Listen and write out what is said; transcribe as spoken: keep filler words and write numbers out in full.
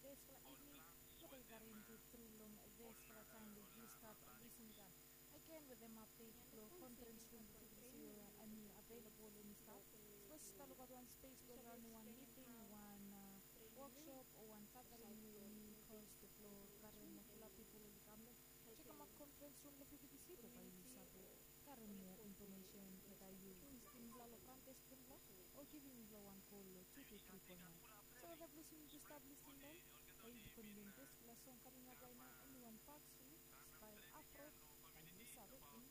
Deskala evening, jokoy karin to trullum deskala time the you start listening kan. Again with them update flow conference room the I mean available in staff. Suppose talu ka one space go run one meeting, one uh, workshop or one gathering ni cause the flow karin na pula people will come then. Check out my conference room the fifty sibo kayo sabi. Karin mo information kita you Christine Blalo Prantes Punla or giving Bla one call two two three four nine. So the listening to establish in them. Ay convenientes la song coming up right now anyone parks remix style afro by Elizabeth in